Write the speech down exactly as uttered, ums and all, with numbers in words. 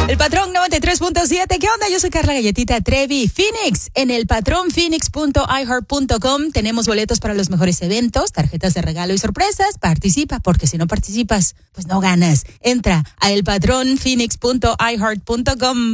El Patrón noventa y tres punto siete. ¿Qué onda? Yo soy Carla Galletita Trevi. Phoenix, en el patrón phoenix punto i heart punto com tenemos boletos para los mejores eventos, tarjetas de regalo y sorpresas. Participa, porque si no participas, pues no ganas. Entra a el patrón phoenix punto i heart punto com.